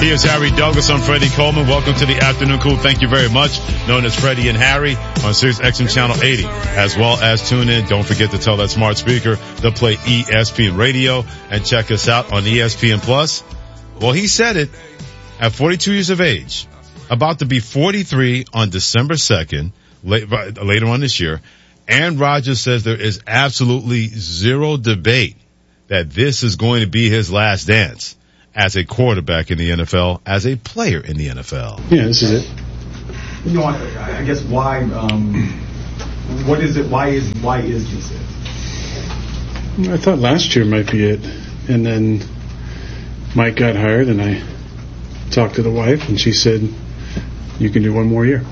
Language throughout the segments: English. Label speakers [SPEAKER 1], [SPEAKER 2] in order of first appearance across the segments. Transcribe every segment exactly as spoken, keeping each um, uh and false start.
[SPEAKER 1] He is Harry Douglas. I'm Freddie Coleman. Welcome to the Afternoon Cool. Thank you very much. Known as Freddie and Harry on Sirius X M Channel eighty, as well as tune in. Don't forget to tell that smart speaker to play E S P N Radio and check us out on E S P N Plus. Well, he said it at forty-two years of age, about to be forty-three on December second, late, later on this year. Aaron Rodgers says there is absolutely zero debate that this is going to be his last dance as a quarterback in the N F L, as a player in the N F L.
[SPEAKER 2] Yeah, this is it.
[SPEAKER 3] You know, I, I guess why, um, what is it, why is, why is this it?
[SPEAKER 2] I thought last year might be it. And then Mike got hired and I talked to the wife and she said, you can do one more year.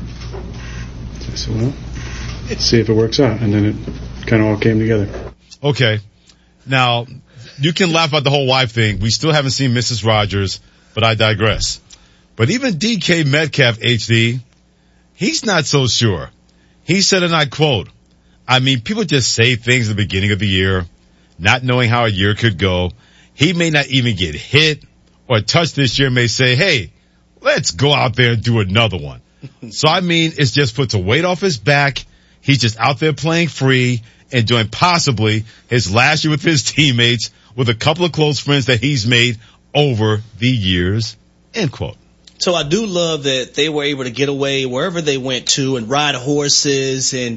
[SPEAKER 2] So I said, well, let's see if it works out. And then it kind of all came together.
[SPEAKER 1] Okay. Now, you can laugh about the whole wife thing. We still haven't seen Missus Rogers, but I digress. But even D K Metcalf, H D, he's not so sure. He said, and I quote, I mean, people just say things at the beginning of the year, not knowing how a year could go. He may not even get hit or touched this year, may say, hey, let's go out there and do another one. So, I mean, it's just puts a weight off his back. He's just out there playing free, enjoying possibly his last year with his teammates, with a couple of close friends that he's made over the years, end quote.
[SPEAKER 4] So I do love that they were able to get away wherever they went to and ride horses and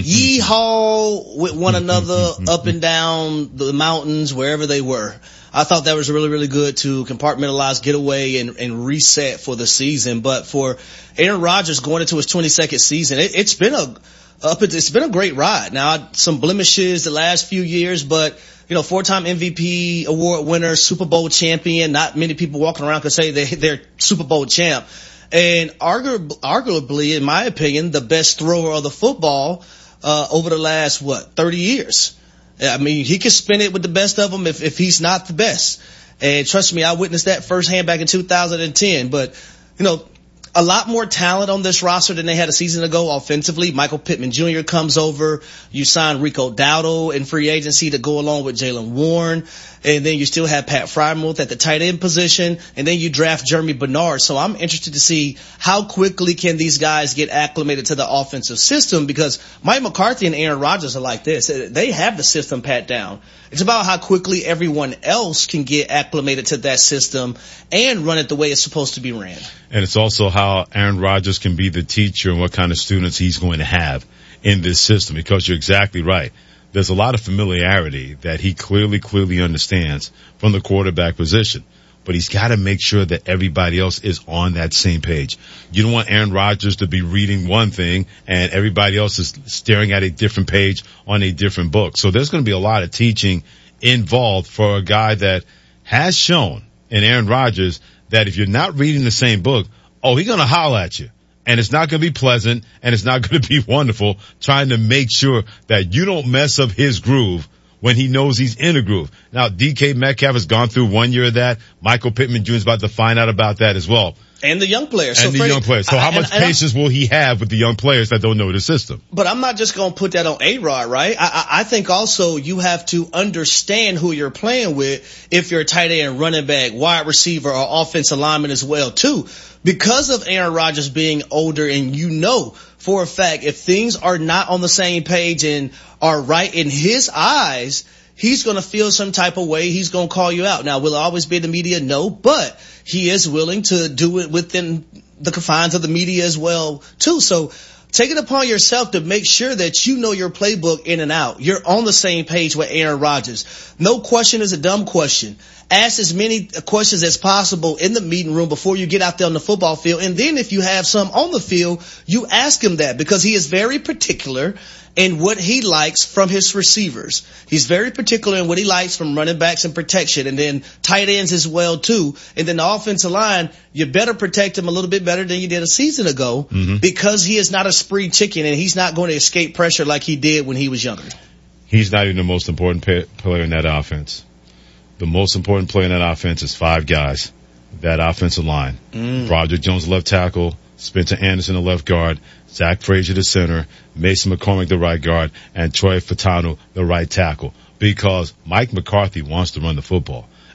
[SPEAKER 4] yee-haw with one another up and down the mountains, wherever they were. I thought that was really, really good to compartmentalize, get away, and, and reset for the season. But for Aaron Rodgers going into his twenty-second season, it, it's been a up. It's been a great ride. Now, some blemishes the last few years, but you know, four-time M V P award winner, Super Bowl champion. Not many people walking around can say they, they're Super Bowl champ. And arguably, arguably, in my opinion, the best thrower of the football uh over the last, what, thirty years. I mean, he can spin it with the best of them if, if he's not the best. And trust me, I witnessed that firsthand back in two thousand ten. But, you know, a lot more talent on this roster than they had a season ago offensively. Michael Pittman Junior comes over. You sign Rico Dowdle in free agency to go along with Jaylen Warren. And then you still have Pat Freiermuth at the tight end position. And then you draft Jeremy Bernard. So I'm interested to see how quickly can these guys get acclimated to the offensive system, because Mike McCarthy and Aaron Rodgers are like this. They have the system pat down. It's about how quickly everyone else can get acclimated to that system and run it the way it's supposed to be ran.
[SPEAKER 1] And it's also how Aaron Rodgers can be the teacher and what kind of students he's going to have in this system, because you're exactly right. There's a lot of familiarity that he clearly, clearly understands from the quarterback position. But he's got to make sure that everybody else is on that same page. You don't want Aaron Rodgers to be reading one thing and everybody else is staring at a different page on a different book. So there's going to be a lot of teaching involved for a guy that has shown in Aaron Rodgers that if you're not reading the same book, oh, he's going to holler at you. And it's not going to be pleasant, and it's not going to be wonderful, trying to make sure that you don't mess up his groove when he knows he's in a groove. Now, D K Metcalf has gone through one year of that. Michael Pittman Junior is about to find out about that as well.
[SPEAKER 4] And the young players.
[SPEAKER 1] And
[SPEAKER 4] so
[SPEAKER 1] the
[SPEAKER 4] Freddie,
[SPEAKER 1] young players. So
[SPEAKER 4] I,
[SPEAKER 1] how much
[SPEAKER 4] and, and
[SPEAKER 1] patience will he have with the young players that don't know the system?
[SPEAKER 4] But I'm not just going to put that on A-Rod, right? I, I, I think also you have to understand who you're playing with if you're a tight end, running back, wide receiver, or offensive lineman as well, too. Because of Aaron Rodgers being older, and you know for a fact if things are not on the same page and are right in his eyes, he's going to feel some type of way. He's going to call you out. Now, will it always be in the media? No, but he is willing to do it within the confines of the media as well, too. So take it upon yourself to make sure that you know your playbook in and out. You're on the same page with Aaron Rodgers. No question is a dumb question. Ask as many questions as possible in the meeting room before you get out there on the football field. And then if you have some on the field, you ask him that, because he is very particular in what he likes from his receivers. He's very particular in what he likes from running backs and protection, and then tight ends as well too. And then the offensive line, you better protect him a little bit better than you did a season ago, mm-hmm. because he is not a spree chicken and he's not going to escape pressure like he did when he was younger.
[SPEAKER 1] He's not even the most important player in that offense. The most important player in that offense is five guys. That offensive line. Mm. Broderick Jones, left tackle. Spencer Anderson, the left guard. Zach Frazier, the center. Mason McCormick, the right guard. And Troy Fatanu, the right tackle. Because Mike McCarthy wants to run the football.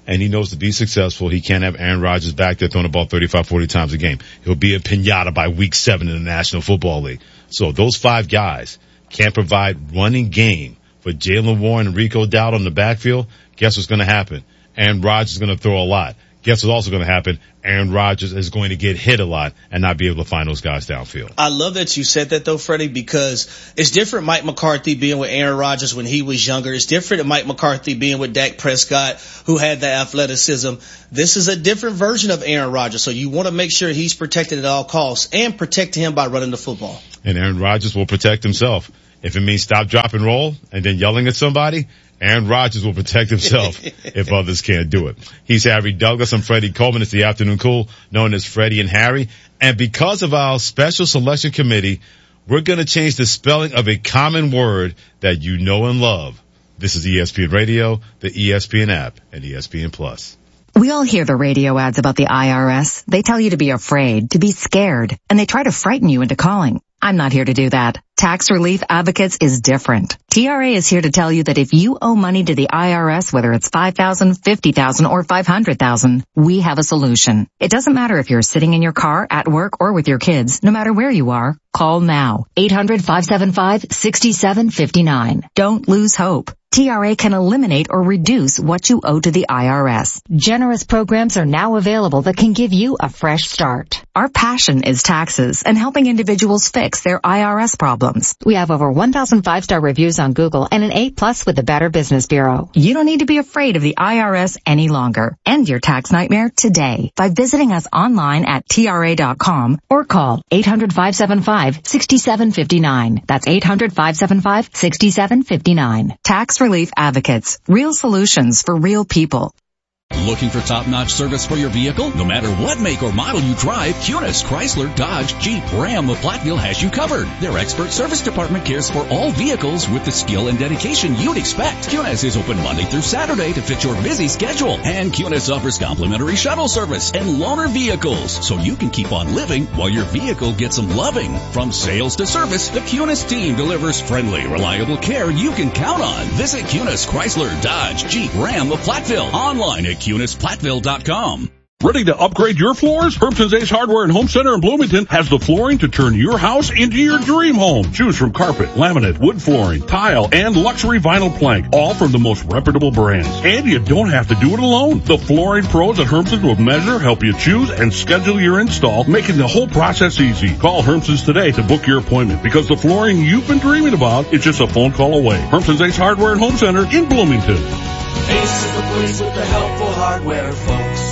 [SPEAKER 1] And he knows to be successful, he can't have Aaron Rodgers back there throwing the ball thirty-five, forty times a game. He'll be a pinata by week seven in the National Football League. So those five guys can't provide running game for Jaylen Warren and Rico Dowdle in the backfield. Guess what's going to happen? Aaron Rodgers is going to throw a lot. Guess what's also going to happen? Aaron Rodgers is going to get hit a lot and not be able to find those guys downfield.
[SPEAKER 4] I love that you said that though, Freddie, because it's different Mike McCarthy being with Aaron Rodgers when he was younger. It's different than Mike McCarthy being with Dak Prescott, who had the athleticism. This is a different version of Aaron Rodgers, so you want to make sure he's protected at all costs and protect him by running the football.
[SPEAKER 1] And Aaron Rodgers will protect himself. If it means stop, drop, and roll and then yelling at somebody, Aaron Rodgers will protect himself if others can't do it. He's Harry Douglas. I'm Freddie Coleman. It's the Afternoon Cool, known as Freddie and Harry. And because of our special selection committee, we're going to change the spelling of a common word that you know and love. This is E S P N Radio, the E S P N app, and E S P N Plus.
[SPEAKER 5] We all hear the radio ads about the I R S. They tell you to be afraid, to be scared, and they try to frighten you into calling. I'm not here to do that. Tax Relief Advocates is different. T R A is here to tell you that if you owe money to the I R S, whether it's five thousand dollars, fifty thousand dollars, or five hundred thousand dollars, we have a solution. It doesn't matter if you're sitting in your car, at work, or with your kids. No matter where you are, call now. eight hundred, five seven five, six seven five nine. Don't lose hope. T R A can eliminate or reduce what you owe to the I R S. Generous programs are now available that can give you a fresh start. Our passion is taxes and helping individuals fix their I R S problems. We have over one thousand five-star reviews on Google and an A plus with the Better Business Bureau. You don't need to be afraid of the I R S any longer. End your tax nightmare today by visiting us online at T R A dot com or call eight hundred, five seven five, six seven five nine. That's eight hundred, five seven five, six seven five nine. Tax Relief Advocates. Real solutions for real people.
[SPEAKER 6] Looking for top-notch service for your vehicle? No matter what make or model you drive, Kunis, Chrysler, Dodge, Jeep, Ram of Platteville has you covered. Their expert service department cares for all vehicles with the skill and dedication you'd expect. Kunis is open Monday through Saturday to fit your busy schedule. And Kunis offers complimentary shuttle service and loaner vehicles, so you can keep on living while your vehicle gets some loving. From sales to service, the Kunis team delivers friendly, reliable care you can count on. Visit Kunis, Chrysler, Dodge, Jeep, Ram of Platteville. Online at Kunis Platteville dot com.
[SPEAKER 7] Ready to upgrade your floors? Hermson's Ace Hardware and Home Center in Bloomington has the flooring to turn your house into your dream home. Choose from carpet, laminate, wood flooring, tile, and luxury vinyl plank, all from the most reputable brands. And you don't have to do it alone. The flooring pros at Hermson's will measure, help you choose, and schedule your install, making the whole process easy. Call Hermson's today to book your appointment, because the flooring you've been dreaming about is just a phone call away. Hermson's Ace Hardware and Home Center in Bloomington.
[SPEAKER 8] Ace is the place with the helpful hardware, folks.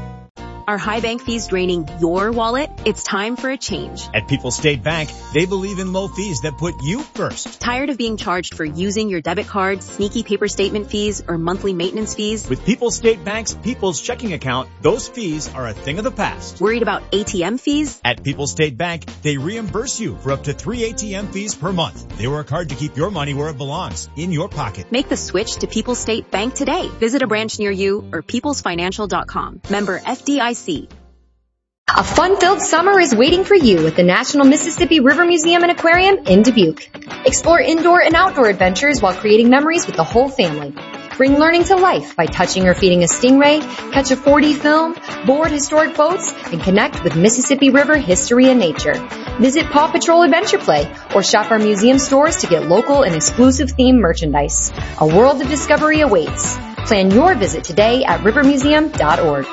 [SPEAKER 9] Are high bank fees draining your wallet? It's time for a change.
[SPEAKER 10] At People's State Bank, they believe in low fees that put you first.
[SPEAKER 9] Tired of being charged for using your debit card, sneaky paper statement fees, or monthly maintenance fees?
[SPEAKER 10] With People's State Bank's People's Checking Account, those fees are a thing of the past.
[SPEAKER 9] Worried about A T M fees?
[SPEAKER 10] At People's State Bank, they reimburse you for up to three A T M fees per month. They work hard to keep your money where it belongs, in your pocket.
[SPEAKER 9] Make the switch to People's State Bank today. Visit a branch near you or peoples financial dot com. Member F D I C.
[SPEAKER 11] A fun-filled summer is waiting for you at the National Mississippi River Museum and Aquarium in Dubuque. Explore indoor and outdoor adventures while creating memories with the whole family. Bring learning to life by touching or feeding a stingray, catch a four D film, board historic boats, and connect with Mississippi River history and nature. Visit Paw Patrol Adventure Play or shop our museum stores to get local and exclusive themed merchandise. A world of discovery awaits. Plan your visit today at river museum dot org.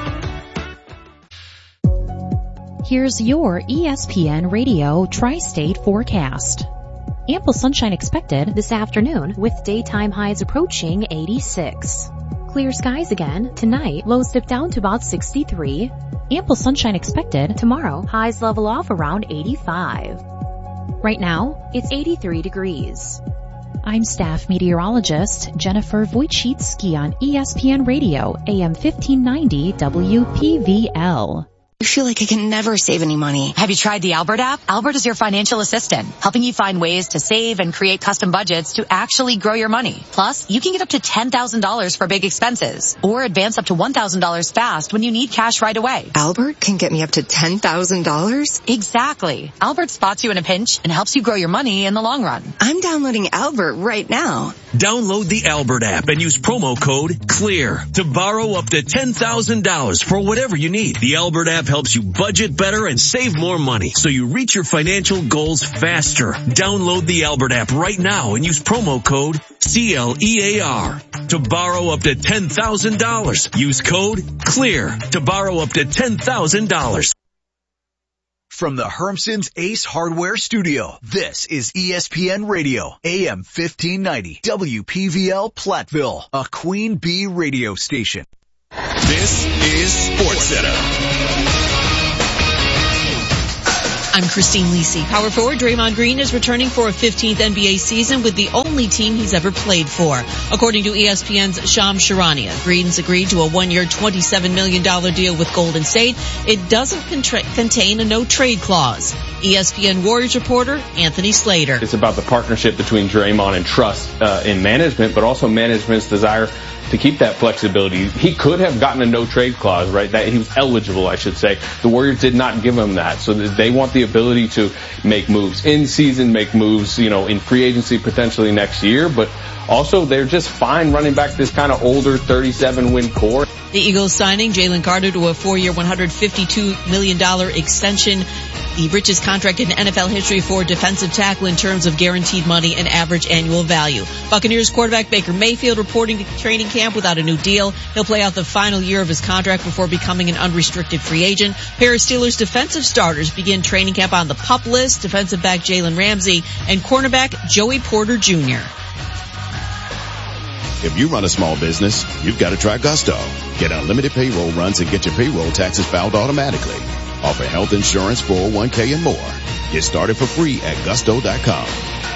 [SPEAKER 12] Here's your E S P N Radio Tri-State forecast. Ample sunshine expected this afternoon with daytime highs approaching eighty-six. Clear skies again tonight, lows dip down to about sixty-three. Ample sunshine expected tomorrow, highs level off around eighty-five. Right now, it's eighty-three degrees. I'm staff meteorologist Jennifer Wojcicki on E S P N Radio, A M fifteen ninety W P V L.
[SPEAKER 13] I feel like I can never save any money. Have you tried the Albert app? Albert is your financial assistant, helping you find ways to save and create custom budgets to actually grow your money. Plus, you can get up to ten thousand dollars for big expenses or advance up to one thousand dollars fast when you need cash right away.
[SPEAKER 14] Albert can get me up to ten thousand dollars?
[SPEAKER 13] Exactly. Albert spots you in a pinch and helps you grow your money in the long run.
[SPEAKER 14] I'm downloading Albert right now.
[SPEAKER 15] Download the Albert app and use promo code CLEAR to borrow up to ten thousand dollars for whatever you need. The Albert app helps you budget better and save more money so you reach your financial goals faster. Download the Albert app right now and use promo code C L E A R to borrow up to ten thousand dollars. Use code CLEAR to borrow up to ten thousand dollars.
[SPEAKER 16] From the Hermson's Ace Hardware Studio, this is E S P N Radio, A M fifteen ninety, W P V L Platteville, a Queen Bee radio station.
[SPEAKER 17] This is SportsCenter.
[SPEAKER 18] I'm Christine Lisi. Power forward Draymond Green is returning for a fifteenth N B A season with the only team he's ever played for. According to E S P N's Shams Charania, Green's agreed to a one-year twenty-seven million dollars deal with Golden State. It doesn't contra- contain a no-trade clause. E S P N Warriors reporter Anthony Slater.
[SPEAKER 19] It's about the partnership between Draymond and trust uh, in management, but also management's desire to keep that flexibility. He could have gotten a no-trade clause, right? That he was eligible, I should say. The Warriors did not give him that. So they want the ability to make moves in season, make moves, you know, in free agency potentially next year, but also they're just fine running back this kind of older thirty-seven win core.
[SPEAKER 18] The Eagles signing Jalen Carter to a four-year, one hundred fifty-two million dollars extension, the richest contract in N F L history for a defensive tackle in terms of guaranteed money and average annual value. Buccaneers quarterback Baker Mayfield reporting to training camp without a new deal. He'll play out the final year of his contract before becoming an unrestricted free agent. Pair of Steelers defensive starters begin training camp on the PUP list, defensive back Jalen Ramsey and cornerback Joey Porter Junior
[SPEAKER 17] If you run a small business, you've got to try Gusto. Get unlimited payroll runs and get your payroll taxes filed automatically. Offer health insurance, four oh one k, and more. Get started for free at gusto dot com.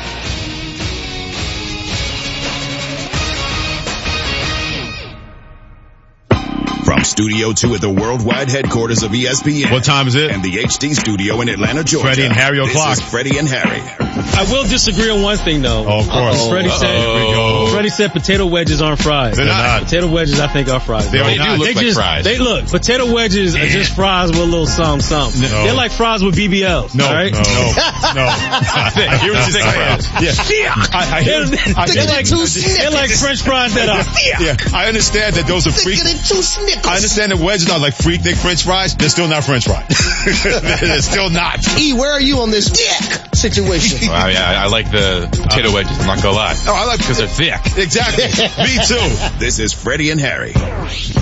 [SPEAKER 17] From Studio two at the worldwide headquarters of E S P N.
[SPEAKER 1] What time is it?
[SPEAKER 17] And the H D studio in Atlanta, Georgia.
[SPEAKER 1] Freddie and Harry o'clock.
[SPEAKER 17] This is Freddie and Harry.
[SPEAKER 20] I will disagree on one thing, though.
[SPEAKER 1] Oh, of course.
[SPEAKER 20] Uh-oh. Freddie said,
[SPEAKER 1] Here we go.
[SPEAKER 20] Freddie said potato wedges aren't fries.
[SPEAKER 1] They're not.
[SPEAKER 20] Potato wedges, I think, are fries.
[SPEAKER 1] They, they do look
[SPEAKER 20] they
[SPEAKER 1] like
[SPEAKER 20] just,
[SPEAKER 1] fries.
[SPEAKER 20] They look. Potato wedges are just fries with a little something, something.
[SPEAKER 1] No.
[SPEAKER 20] They're like fries with B B Ls.
[SPEAKER 1] No,
[SPEAKER 20] all right?
[SPEAKER 1] no, no, no. I hear what you're saying. Yeah. I, I hear,
[SPEAKER 20] they're,
[SPEAKER 1] I hear,
[SPEAKER 20] they're, like, they're like French fries that are.
[SPEAKER 1] Yeah, I understand that those are freak. I understand that wedges are like freak thick French fries. They're still not French fries. They're still not.
[SPEAKER 21] E, where are you on this dick situation?
[SPEAKER 22] Well, I, I, I like the potato wedges. I'm not gonna lie.
[SPEAKER 1] Oh, I like
[SPEAKER 22] because they're thick.
[SPEAKER 1] Exactly. Me too.
[SPEAKER 17] This is Freddie and Harry.